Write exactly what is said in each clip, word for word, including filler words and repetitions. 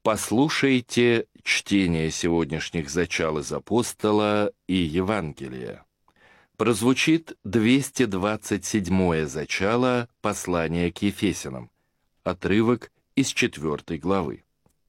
Послушайте чтение сегодняшних зачал из Апостола и Евангелия. Прозвучит двести двадцать седьмое зачало послания к Ефесянам, отрывок из четвёртой главы.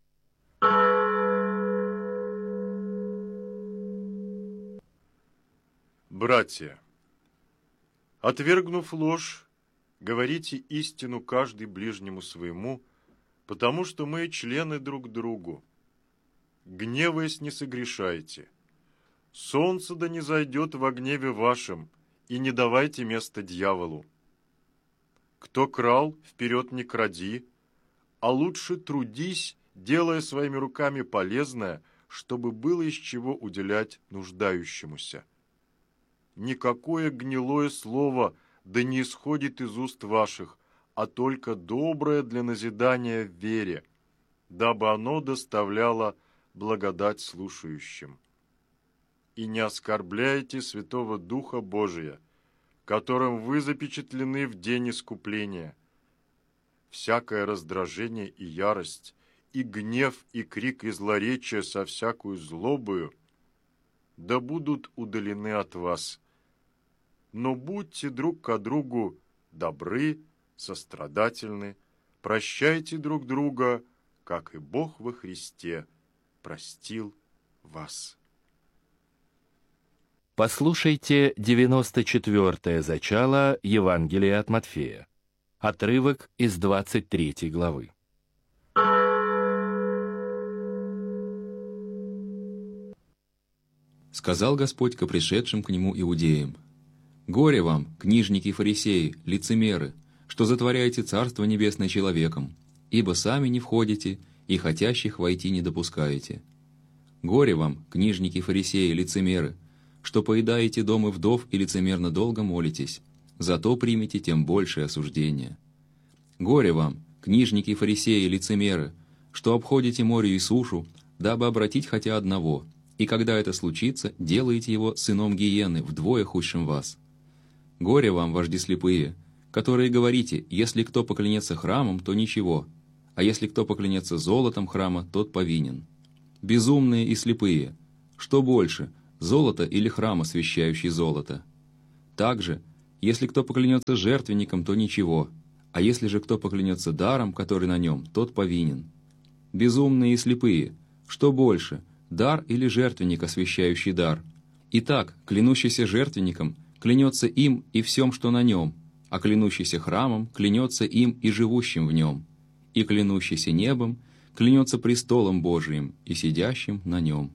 Братья, отвергнув ложь, говорите истину каждый ближнему своему, потому что мы члены друг другу. Гневаясь, не согрешайте. Солнце да не зайдет во гневе вашем, и не давайте место дьяволу. Кто крал, вперед не кради, а лучше трудись, делая своими руками полезное, чтобы было из чего уделять нуждающемуся. Никакое гнилое слово да не исходит из уст ваших, а только доброе для назидания в вере, дабы оно доставляло благодать слушающим. И не оскорбляйте Святого Духа Божия, которым вы запечатлены в день искупления. Всякое раздражение и ярость, и гнев, и крик, и злоречие со всякую злобою да будут удалены от вас. Но будьте друг ко другу добры, сострадательны, прощайте друг друга, как и Бог во Христе простил вас. Послушайте девяносто четвёртое зачало Евангелия от Матфея, отрывок из двадцать третьей главы. Сказал Господь ко пришедшим к Нему иудеям: «Горе вам, книжники и фарисеи, лицемеры, что затворяете Царство Небесное человеком, ибо сами не входите и хотящих войти не допускаете. Горе вам, книжники и фарисеи, лицемеры, что поедаете дома вдов и лицемерно долго молитесь, зато примете тем большее осуждение. Горе вам, книжники и фарисеи, лицемеры, что обходите море и сушу, дабы обратить хотя одного, и когда это случится, делаете его сыном гиены, вдвое худшим вас. Горе вам, вожди слепые, которые говорите: если кто поклянется храмом, то ничего, а если кто поклянется золотом храма, тот повинен. Безумные и слепые, что больше, золото или храм, освящающий золото? Также, если кто поклянется жертвенником, то ничего, а если же кто поклянется даром, который на нем, тот повинен. Безумные и слепые, что больше, дар или жертвенник, освящающий дар? Итак, клянущийся жертвенником клянется им и всем, что на нем, а клянущийся храмом клянется им и живущим в нем, и клянущийся небом клянется престолом Божиим и сидящим на нем».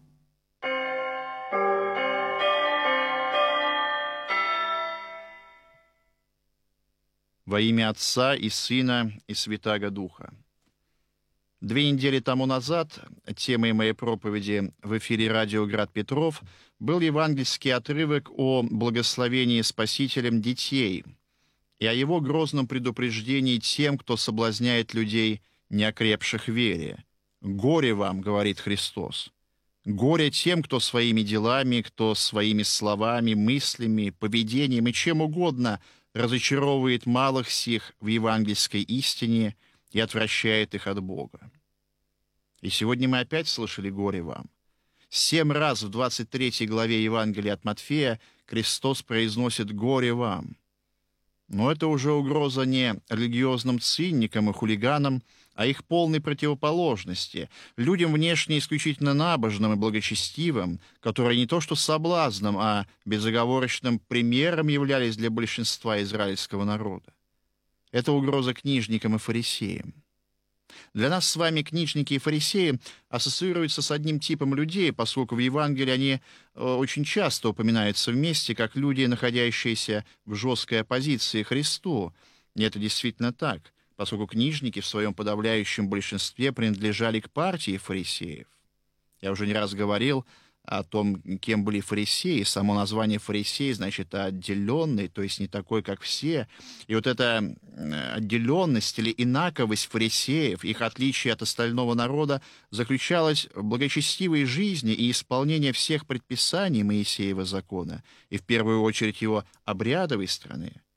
Во имя Отца и Сына и Святаго Духа. Две недели тому назад темой моей проповеди в эфире радио «Град Петров» был евангельский отрывок о благословении Спасителем детей и о его грозном предупреждении тем, кто соблазняет людей, неокрепших в вере. «Горе вам, — говорит Христос, — горе тем, кто своими делами, кто своими словами, мыслями, поведением и чем угодно разочаровывает малых сих в евангельской истине и отвращает их от Бога». И сегодня мы опять слышали «горе вам». Семь раз в двадцать третьей главе Евангелия от Матфея Христос произносит «горе вам». Но это уже угроза не религиозным циникам и хулиганам, а их полной противоположности, людям внешне исключительно набожным и благочестивым, которые не то что соблазном, а безоговорочным примером являлись для большинства израильского народа. Это угроза книжникам и фарисеям. Для нас с вами книжники и фарисеи ассоциируются с одним типом людей, поскольку в Евангелии они очень часто упоминаются вместе, как люди, находящиеся в жесткой оппозиции Христу. И это действительно так, поскольку книжники в своем подавляющем большинстве принадлежали к партии фарисеев. Я уже не раз говорил о том, кем были фарисеи. Само название фарисей значит отделенный, то есть не такой, как все. И вот эта отделенность или инаковость фарисеев, их отличие от остального народа, заключалась в благочестивой жизни и исполнении всех предписаний Моисеева закона, и в первую очередь его обрядовой страны.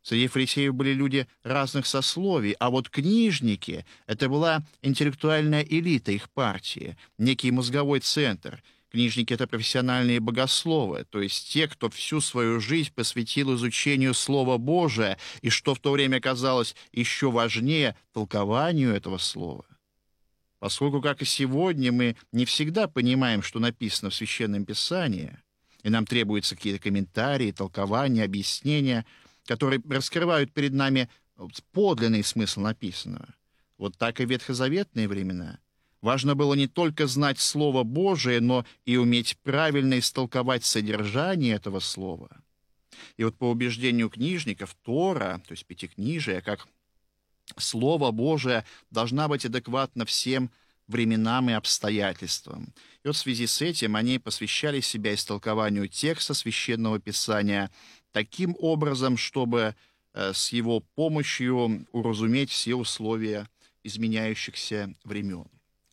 Среди фарисеев были люди разных сословий, а вот книжники — это была интеллектуальная элита их партии, некий мозговой центр. Книжники — это профессиональные богословы, то есть те, кто всю свою жизнь посвятил изучению Слова Божия, и что в то время казалось еще важнее, толкованию этого слова. Поскольку, как и сегодня, мы не всегда понимаем, что написано в Священном Писании, и нам требуются какие-то комментарии, толкования, объяснения, которые раскрывают перед нами подлинный смысл написанного. Вот так и в ветхозаветные времена. Важно было не только знать Слово Божие, но и уметь правильно истолковать содержание этого слова. И вот по убеждению книжников, Тора, то есть Пятикнижие, как Слово Божие, должна быть адекватна всем временам и обстоятельствам. И вот в связи с этим они посвящали себя истолкованию текста Священного Писания таким образом, чтобы э, с его помощью уразуметь все условия изменяющихся времен.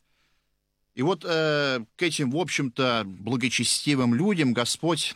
И вот э, к этим, в общем-то, благочестивым людям Господь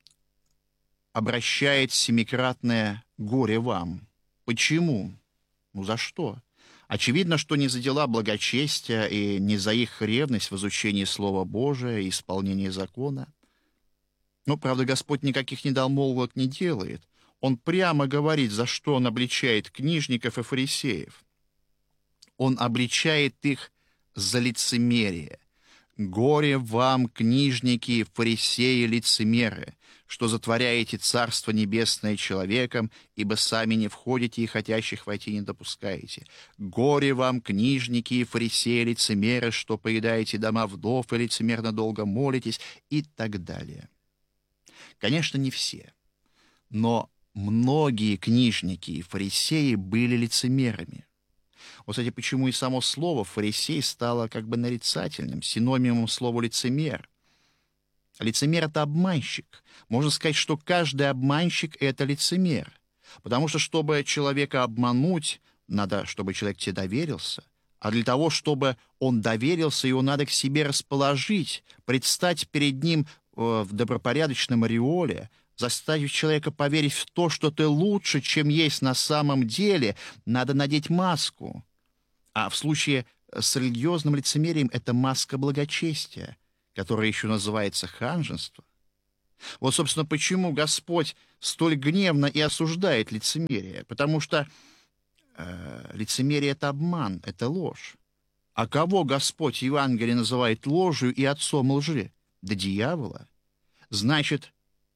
обращает семикратное «горе вам». Почему? Ну, за что? Очевидно, что не за дела благочестия и не за их ревность в изучении Слова Божия и исполнении закона. Но, правда, Господь никаких недомолвок не делает. Он прямо говорит, за что Он обличает книжников и фарисеев. Он обличает их за лицемерие. «Горе вам, книжники, фарисеи, лицемеры, что затворяете Царство Небесное человеком, ибо сами не входите и хотящих войти не допускаете. Горе вам, книжники и фарисеи, лицемеры, что поедаете дома вдов и лицемерно долго молитесь», и так далее. Конечно, не все, но многие книжники и фарисеи были лицемерами. Вот, кстати, почему и само слово «фарисей» стало как бы нарицательным, синонимом слова «лицемер». Лицемер — это обманщик. Можно сказать, что каждый обманщик — это лицемер. Потому что, чтобы человека обмануть, надо, чтобы человек тебе доверился. А для того, чтобы он доверился, его надо к себе расположить, предстать перед ним в добропорядочном ореоле, заставить человека поверить в то, что ты лучше, чем есть на самом деле, надо надеть маску. А в случае с религиозным лицемерием это маска благочестия, которая еще называется ханжество. Вот, собственно, почему Господь столь гневно и осуждает лицемерие. Потому что э, лицемерие — это обман, это ложь. А кого Господь в Евангелии называет ложью и отцом лжи? Да дьявола. Значит,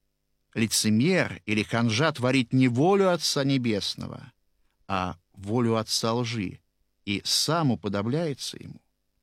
лицемер или ханжа творит не волю Отца Небесного, а волю Отца лжи, и сам уподобляется ему.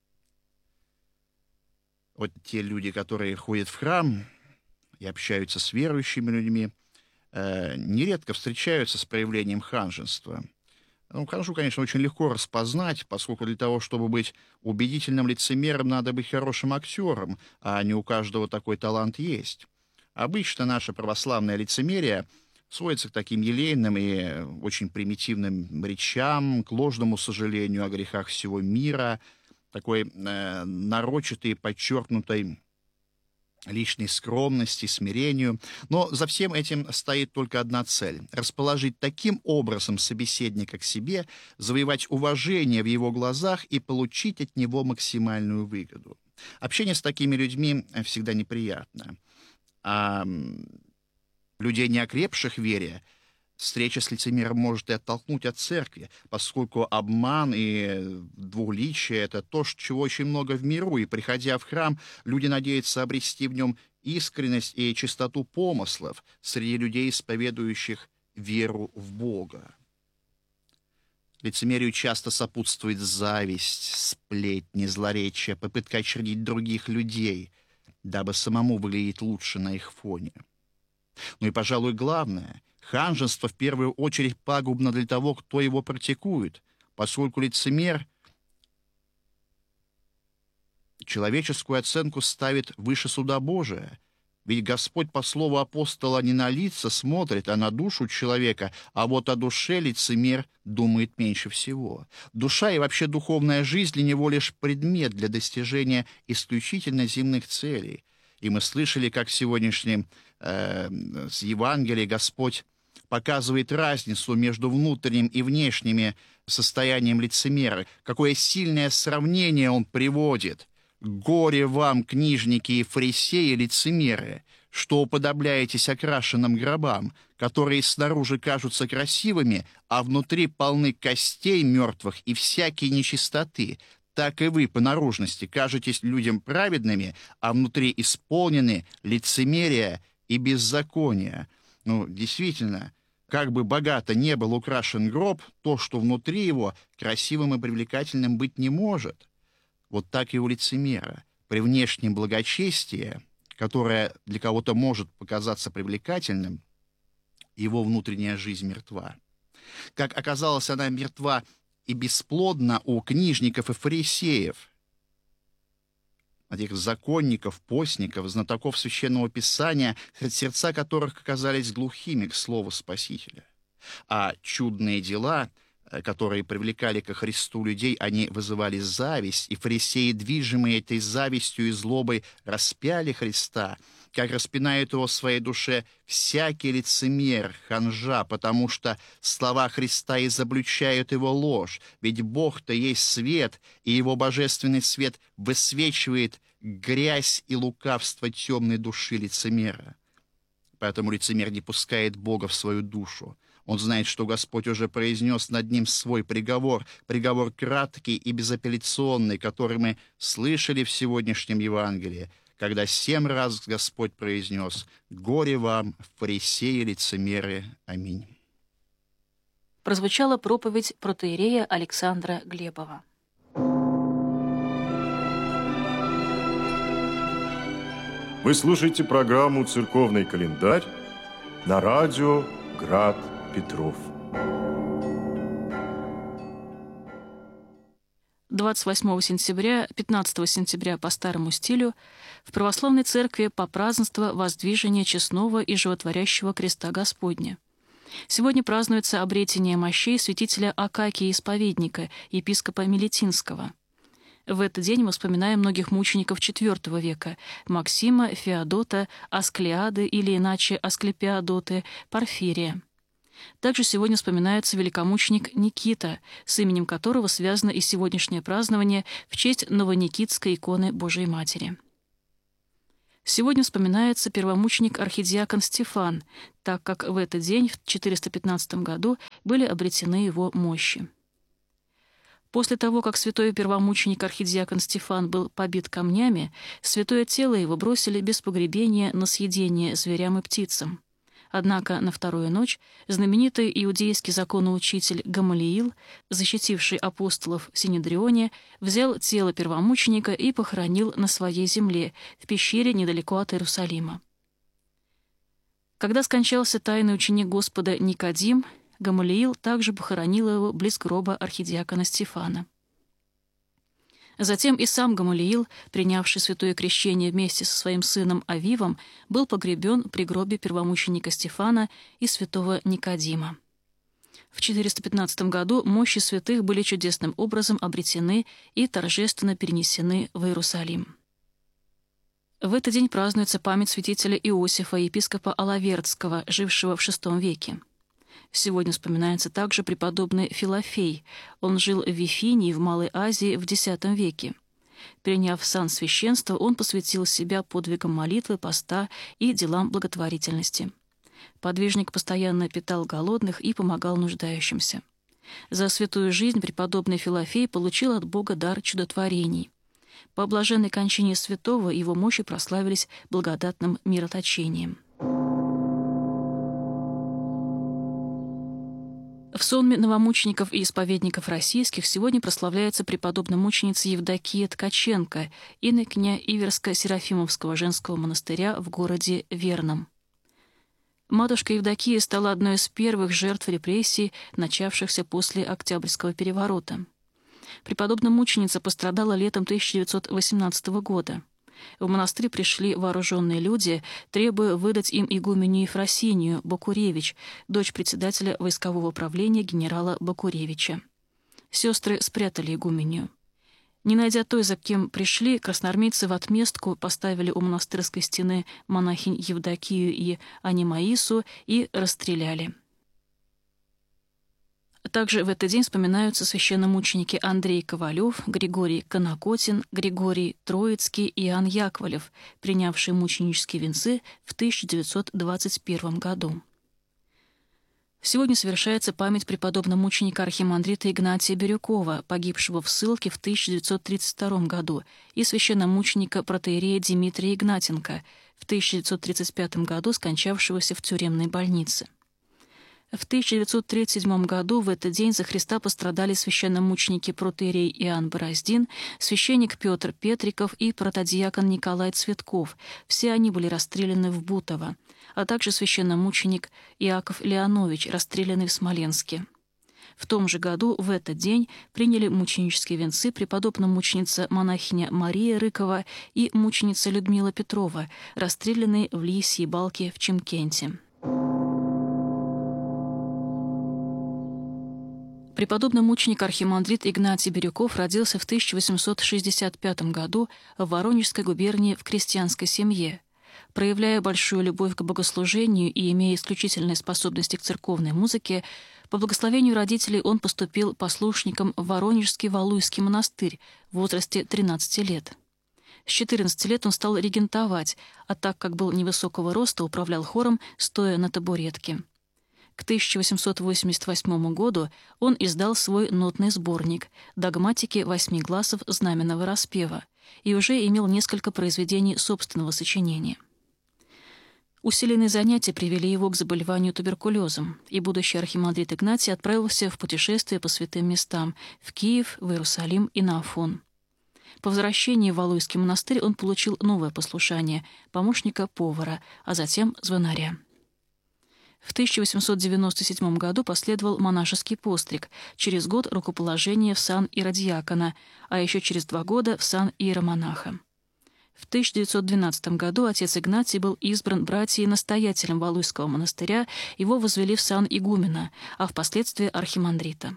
Вот те люди, которые ходят в храм и общаются с верующими людьми, э, нередко встречаются с проявлением ханжества. Ну, ханжу, конечно, очень легко распознать, поскольку для того, чтобы быть убедительным лицемером, надо быть хорошим актером, а не у каждого такой талант есть. Обычно наше православное лицемерие сводится к таким елейным и очень примитивным речам, к ложному сожалению о грехах всего мира, такой э, нарочатой, подчеркнутой личной скромности, смирению. Но за всем этим стоит только одна цель — расположить таким образом собеседника к себе, завоевать уважение в его глазах и получить от него максимальную выгоду. Общение с такими людьми всегда неприятно. А людей, не окрепших в вере, встреча с лицемером может и оттолкнуть от церкви, поскольку обман и двуличие — это то, чего очень много в миру, и, приходя в храм, люди надеются обрести в нем искренность и чистоту помыслов среди людей, исповедующих веру в Бога. Лицемерию часто сопутствует зависть, сплетни, злоречие, попытка очернить других людей, дабы самому выглядеть лучше на их фоне. Ну и, пожалуй, главное — ханжество в первую очередь пагубно для того, кто его практикует, поскольку лицемер человеческую оценку ставит выше суда Божия. Ведь Господь, по слову апостола, не на лица смотрит, а на душу человека, а вот о душе лицемер думает меньше всего. Душа и вообще духовная жизнь для него лишь предмет для достижения исключительно земных целей. И мы слышали, как в сегодняшнем э, с Евангелия Господь показывает разницу между внутренним и внешними состоянием лицемера. Какое сильное сравнение он приводит. «Горе вам, книжники и фарисеи, лицемеры, что уподобляетесь окрашенным гробам, которые снаружи кажутся красивыми, а внутри полны костей мертвых и всякой нечистоты. Так и вы по наружности кажетесь людям праведными, а внутри исполнены лицемерия и беззакония». Ну, действительно, как бы богато не был украшен гроб, то, что внутри его красивым и привлекательным быть не может. Вот так и у лицемера. При внешнем благочестии, которое для кого-то может показаться привлекательным, его внутренняя жизнь мертва. Как оказалось, она мертва и бесплодна у книжников и фарисеев, этих законников, постников, знатоков Священного Писания, сердца которых оказались глухими к слову Спасителя. А чудные дела, которые привлекали ко Христу людей, они вызывали зависть, и фарисеи, движимые этой завистью и злобой, распяли Христа, как распинает его в своей душе всякий лицемер, ханжа, потому что слова Христа изобличают его ложь. Ведь Бог-то есть свет, и его божественный свет высвечивает грязь и лукавство темной души лицемера. Поэтому лицемер не пускает Бога в свою душу. Он знает, что Господь уже произнес над ним свой приговор, приговор краткий и безапелляционный, который мы слышали в сегодняшнем Евангелии, когда семь раз Господь произнес: «Горе вам, фарисеи, лицемеры, аминь». Прозвучала проповедь протоиерея Александра Глебова. Вы слушаете программу «Церковный календарь» на радио «Град Петров». двадцать восьмого сентября, пятнадцатого сентября по старому стилю в Православной Церкви попразднество воздвижения честного и животворящего креста Господня. Сегодня празднуется обретение мощей святителя Акакия Исповедника, епископа Мелитинского. В этот день мы вспоминаем многих мучеников четвёртого века – Максима, Феодота, Асклеады или иначе Асклепиадоты, Порфирия. Также сегодня вспоминается великомученик Никита, с именем которого связано и сегодняшнее празднование в честь новоникитской иконы Божией Матери. Сегодня вспоминается первомученик архидиакон Стефан, так как в этот день, в четыреста пятнадцатом году, были обретены его мощи. После того, как святой первомученик архидиакон Стефан был побит камнями, святое тело его бросили без погребения на съедение зверям и птицам. Однако на вторую ночь знаменитый иудейский законоучитель Гамалиил, защитивший апостолов в Синедрионе, взял тело первомученика и похоронил на своей земле, в пещере недалеко от Иерусалима. Когда скончался тайный ученик Господа Никодим, Гамалиил также похоронил его близ гроба архидиакона Стефана. Затем и сам Гамалиил, принявший святое крещение вместе со своим сыном Авивом, был погребен при гробе первомученика Стефана и святого Никодима. В четыреста пятнадцатом году мощи святых были чудесным образом обретены и торжественно перенесены в Иерусалим. В этот день празднуется память святителя Иосифа, епископа Алавердского, жившего в шестом веке. Сегодня вспоминается также преподобный Филофей. Он жил в Вифинии, в Малой Азии, в десятом веке. Приняв сан священства, он посвятил себя подвигам молитвы, поста и делам благотворительности. Подвижник постоянно питал голодных и помогал нуждающимся. За святую жизнь преподобный Филофей получил от Бога дар чудотворений. По блаженной кончине святого его мощи прославились благодатным мироточением. В сонме новомучеников и исповедников российских сегодня прославляется преподобная мученица Евдокия Ткаченко, инокиня Иверско-Серафимовского женского монастыря в городе Верном. Матушка Евдокия стала одной из первых жертв репрессий, начавшихся после Октябрьского переворота. Преподобная мученица пострадала летом тысяча девятьсот восемнадцатого года. В монастырь пришли вооруженные люди, требуя выдать им игуменю Ефросинию Бакуревич, дочь председателя войскового управления генерала Бакуревича. Сестры спрятали игуменью. Не найдя той, за кем пришли, красноармейцы в отместку поставили у монастырской стены монахинь Евдокию и Анимаису и расстреляли. Также в этот день вспоминаются священномученики Андрей Ковалев, Григорий Конокотин, Григорий Троицкий и Иоанн Яковлев, принявшие мученические венцы в тысяча девятьсот двадцать первом году. Сегодня совершается память преподобного мученика архимандрита Игнатия Бирюкова, погибшего в ссылке в тысяча девятьсот тридцать втором году, и священномученика протоиерея Дмитрия Игнатенко, в тысяча девятьсот тридцать пятом году скончавшегося в тюремной больнице. В тысяча девятьсот тридцать седьмом году в этот день за Христа пострадали священномученики протоиерей Иоанн Бороздин, священник Петр Петриков и протодиакон Николай Цветков. Все они были расстреляны в Бутово, а также священномученик Иаков Леонович, расстрелянный в Смоленске. В том же году, в этот день, приняли мученические венцы преподобная мученица-монахиня Мария Рыкова и мученица Людмила Петрова, расстрелянные в Лисьей Балке в Чимкенте. Преподобный мученик архимандрит Игнатий Бирюков родился в тысяча восемьсот шестьдесят пятом году в Воронежской губернии в крестьянской семье. Проявляя большую любовь к богослужению и имея исключительные способности к церковной музыке, по благословению родителей он поступил послушником в Воронежский Валуйский монастырь в возрасте тринадцати лет. С четырнадцати лет он стал регентовать, а так как был невысокого роста, управлял хором, стоя на табуретке. К тысяча восемьсот восемьдесят восьмому году он издал свой нотный сборник «Догматики восьми гласов знаменного распева» и уже имел несколько произведений собственного сочинения. Усиленные занятия привели его к заболеванию туберкулезом, и будущий архимандрит Игнатий отправился в путешествие по святым местам в Киев, в Иерусалим и на Афон. По возвращении в Валуйский монастырь он получил новое послушание — помощника повара, а затем звонаря. В тысяча восемьсот девяносто седьмом году последовал монашеский постриг, через год рукоположение в сан иродиакона, а еще через два года в сан иеромонаха. В тысяча девятьсот двенадцатом году отец Игнатий был избран братьей-настоятелем Валуйского монастыря, его возвели в сан игумена, а впоследствии архимандрита.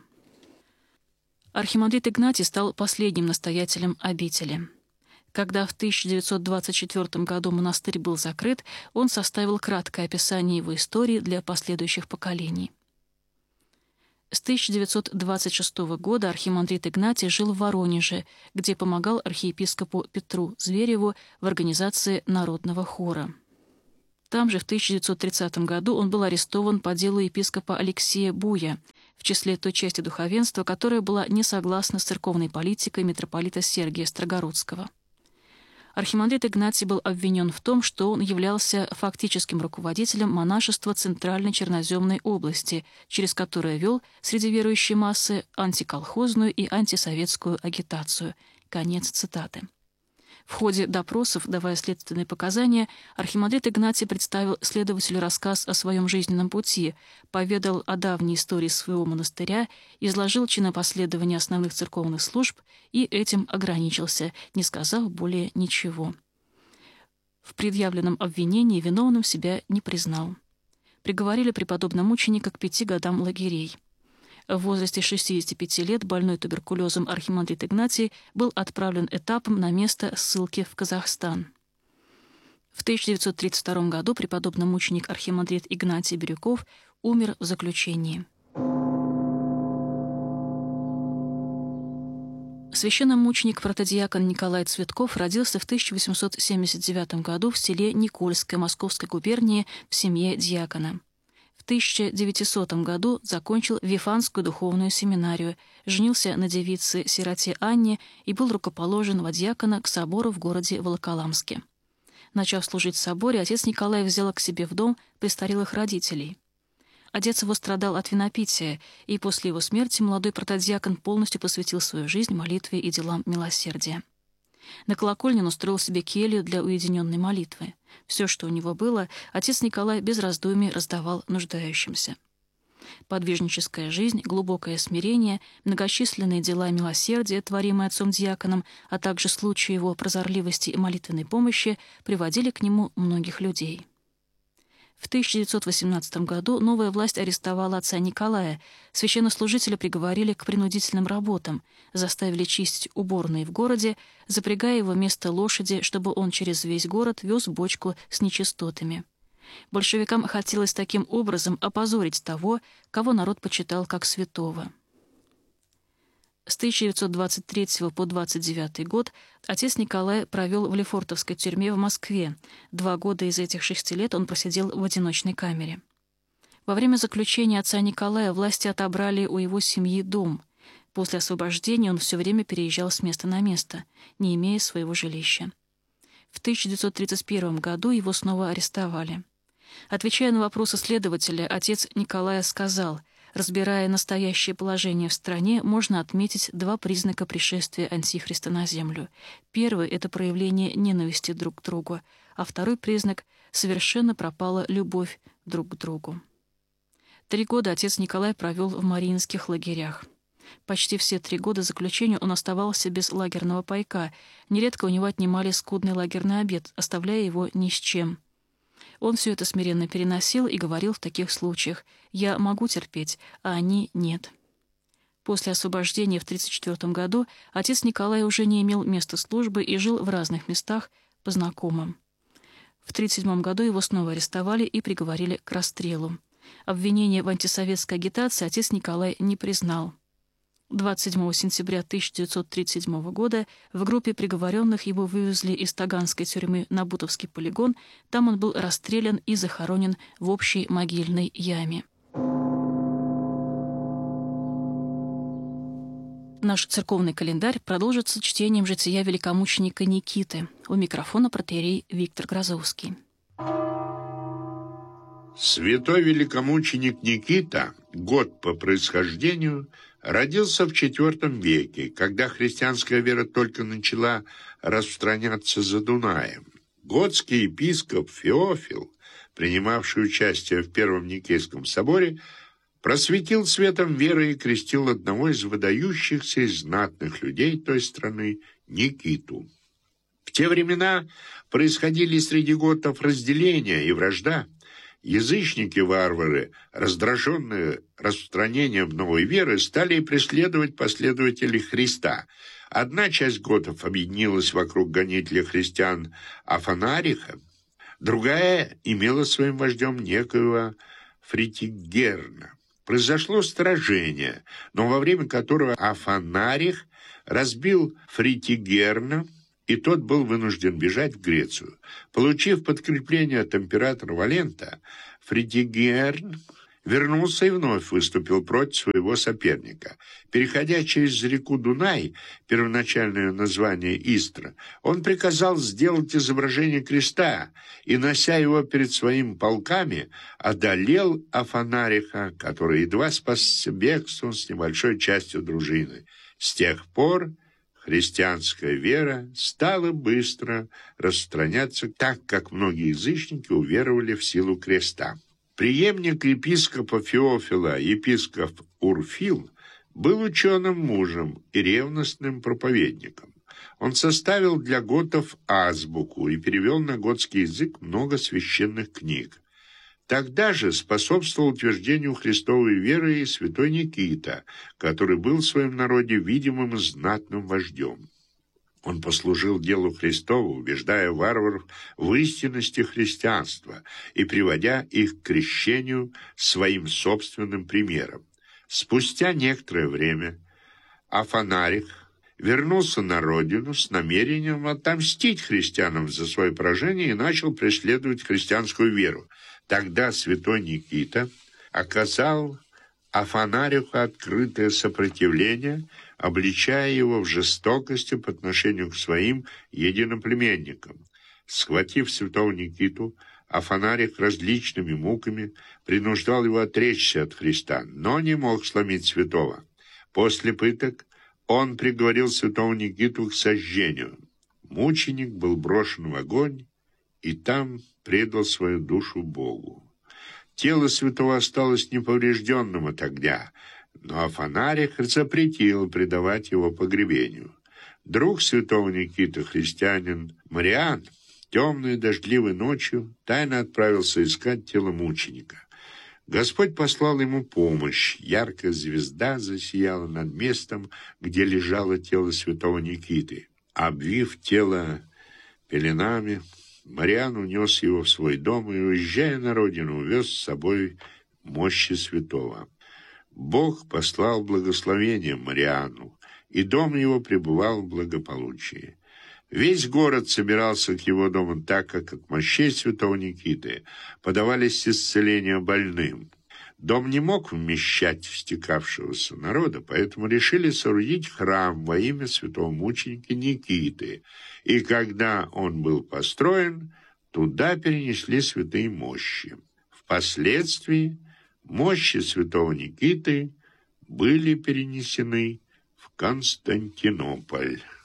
Архимандрит Игнатий стал последним настоятелем обители. Когда в тысяча девятьсот двадцать четвёртом году монастырь был закрыт, он составил краткое описание его истории для последующих поколений. С тысяча девятьсот двадцать шестого года архимандрит Игнатий жил в Воронеже, где помогал архиепископу Петру Звереву в организации народного хора. Там же в тысяча девятьсот тридцатом году он был арестован по делу епископа Алексея Буя в числе той части духовенства, которая была не согласна с церковной политикой митрополита Сергия Строгородского. Архимандрит Игнатий был обвинен в том, что он являлся фактическим руководителем монашества Центральной Черноземной области, через которое вел среди верующей массы антиколхозную и антисоветскую агитацию. Конец цитаты. В ходе допросов, давая следственные показания, архимандрит Игнатий представил следователю рассказ о своем жизненном пути, поведал о давней истории своего монастыря, изложил чинопоследование основных церковных служб и этим ограничился, не сказав более ничего. В предъявленном обвинении виновным себя не признал. Приговорили преподобного мученика к пяти годам лагерей. В возрасте шестидесяти пяти лет больной туберкулезом архимандрит Игнатий был отправлен этапом на место ссылки в Казахстан. В тысяча девятьсот тридцать втором году преподобный мученик архимандрит Игнатий Бирюков умер в заключении. Священномученик протодиакон Николай Цветков родился в тысяча восемьсот семьдесят девятом году в селе Никольское Московской губернии в семье диакона. В тысяча девятисотом году закончил Вифанскую духовную семинарию, женился на девице-сироте Анне и был рукоположен во диакона к собору в городе Волоколамске. Начав служить в соборе, отец Николай взял к себе в дом престарелых родителей. Отец его страдал от винопития, и после его смерти молодой протодиакон полностью посвятил свою жизнь молитве и делам милосердия. На колокольне он устроил себе келью для уединенной молитвы. Все, что у него было, отец Николай без раздумий раздавал нуждающимся. Подвижническая жизнь, глубокое смирение, многочисленные дела милосердия, творимые отцом-диаконом, а также случаи его прозорливости и молитвенной помощи приводили к нему многих людей. В тысяча девятьсот восемнадцатом году новая власть арестовала отца Николая, священнослужителя приговорили к принудительным работам, заставили чистить уборные в городе, запрягая его вместо лошади, чтобы он через весь город вез бочку с нечистотами. Большевикам хотелось таким образом опозорить того, кого народ почитал как святого. С тысяча девятьсот двадцать третьего по двадцать девятый год отец Николай провел в Лефортовской тюрьме в Москве. Два года из этих шести лет он просидел в одиночной камере. Во время заключения отца Николая власти отобрали у его семьи дом. После освобождения он все время переезжал с места на место, не имея своего жилища. В тысяча девятьсот тридцать первом году его снова арестовали. Отвечая на вопросы следователя, отец Николая сказал: разбирая настоящее положение в стране, можно отметить два признака пришествия Антихриста на землю. Первый — это проявление ненависти друг к другу, а второй признак — совершенно пропала любовь друг к другу. Три года отец Николай провел в мариинских лагерях. Почти все три года заключения он оставался без лагерного пайка. Нередко у него отнимали скудный лагерный обед, оставляя его ни с чем. Он все это смиренно переносил и говорил в таких случаях: «Я могу терпеть, а они нет». После освобождения в тысяча девятьсот тридцать четвёртом году отец Николай уже не имел места службы и жил в разных местах по знакомым. В тысяча девятьсот тридцать седьмом году его снова арестовали и приговорили к расстрелу. Обвинение в антисоветской агитации отец Николай не признал. двадцать седьмого сентября тысяча девятьсот тридцать седьмого года в группе приговоренных его вывезли из Таганской тюрьмы на Бутовский полигон. Там он был расстрелян и захоронен в общей могильной яме. Наш церковный календарь продолжится чтением жития великомученика Никиты. У микрофона протоиерей Виктор Грозовский. Святой великомученик Никита, год по происхождению, родился в четвёртом веке, когда христианская вера только начала распространяться за Дунаем. Готский епископ Феофил, принимавший участие в Первом Никейском соборе, просветил светом веры и крестил одного из выдающихся и знатных людей той страны, Никиту. В те времена происходили среди готов разделения и вражда. Язычники-варвары, раздраженные распространением новой веры, стали преследовать последователей Христа. Одна часть готов объединилась вокруг гонителя христиан Афанариха, другая имела своим вождем некоего Фритигерна. Произошло сражение, но во время которого Афанарих разбил Фритигерна, и тот был вынужден бежать в Грецию. Получив подкрепление от императора Валента, Фритигерн вернулся и вновь выступил против своего соперника. Переходя через реку Дунай, первоначальное название Истра, он приказал сделать изображение креста и, нося его перед своими полками, одолел Афанариха, который едва спасся бегством с небольшой частью дружины. С тех пор христианская вера стала быстро распространяться, так как многие язычники уверовали в силу креста. Преемник епископа Феофила, епископ Урфил, был ученым мужем и ревностным проповедником. Он составил для готов азбуку и перевел на готский язык много священных книг. Тогда же способствовал утверждению христовой веры и святой Никита, который был в своем народе видимым и знатным вождем. Он послужил делу Христову, убеждая варваров в истинности христианства и приводя их к крещению своим собственным примером. Спустя некоторое время Афанарих вернулся на родину с намерением отомстить христианам за свое поражение и начал преследовать христианскую веру. Тогда святой Никита оказал Афанариху открытое сопротивление, обличая его в жестокости по отношению к своим единоплеменникам. Схватив святого Никиту, Афанарих различными муками принуждал его отречься от Христа, но не мог сломить святого. После пыток он приговорил святого Никиту к сожжению. Мученик был брошен в огонь и там предал свою душу Богу. Тело святого осталось неповрежденным от огня, но Афанарих запретил предавать его погребению. Друг святого Никиты, христианин Мариан, темной дождливой ночью тайно отправился искать тело мученика. Господь послал ему помощь. Яркая звезда засияла над местом, где лежало тело святого Никиты. Обвив тело пеленами, Мариан унес его в свой дом и, уезжая на родину, увез с собой мощи святого. Бог послал благословение Мариану, и дом его пребывал в благополучии. Весь город собирался к его дому, так как от мощей святого Никиты подавались исцеления больным. Дом не мог вмещать стекавшегося народа, поэтому решили соорудить храм во имя святого мученика Никиты. И когда он был построен, туда перенесли святые мощи. Впоследствии мощи святого Никиты были перенесены в Константинополь.